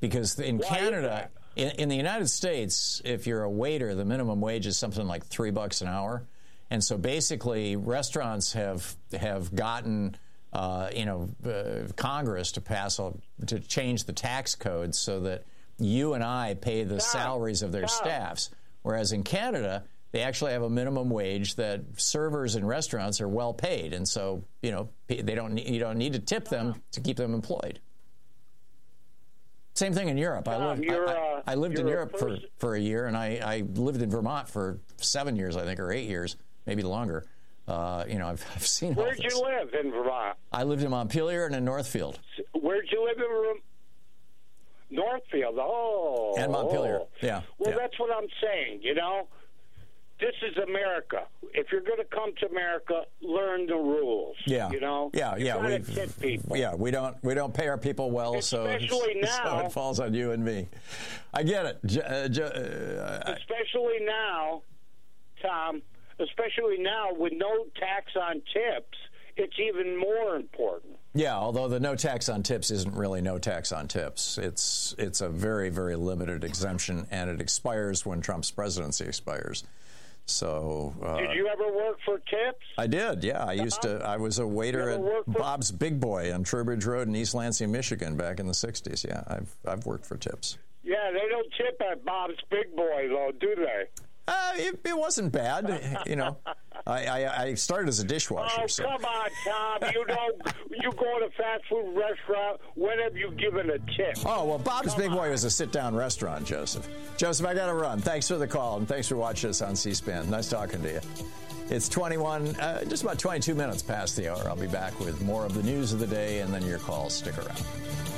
because in Canada, in the United States, if you're a waiter, the minimum wage is something like $3 an hour. And so basically, restaurants have gotten Congress to change the tax code so that you and I pay the salaries of their staffs, whereas in Canada they actually have a minimum wage that servers in restaurants are well paid, and so you don't need to tip them to keep them employed. Same thing in Europe. I lived in Europe for a year, and I lived in Vermont for 7 years, I think, or 8 years, maybe longer. I've seen. Where'd you live in Vermont? I lived in Montpelier and in Northfield. Where'd you live in Northfield? Oh, and Montpelier. Yeah. Well, that's what I'm saying. This is America. If you're going to come to America, learn the rules. Yeah. We tip people. Yeah, we don't pay our people well, especially so it falls on you and me. I get it. Especially now, Tom. Especially now with no tax on tips, it's even more important. Yeah, although the no tax on tips isn't really no tax on tips. It's a very, very limited exemption, and it expires when Trump's presidency expires. So, did you ever work for tips? I did. Yeah, I was a waiter at Bob's Big Boy on Trowbridge Road in East Lansing, Michigan, back in the '60s. Yeah, I've worked for tips. Yeah, they don't tip at Bob's Big Boy, though, do they? It wasn't bad, I started as a dishwasher. Oh, so. Come on, Tom! You go to a fast food restaurant. When have you given a tip? Oh well, Bob's Big Boy was a sit-down restaurant, Joseph. Joseph, I got to run. Thanks for the call and thanks for watching us on C-SPAN. Nice talking to you. It's just about 22 minutes past the hour. I'll be back with more of the news of the day and then your calls. Stick around.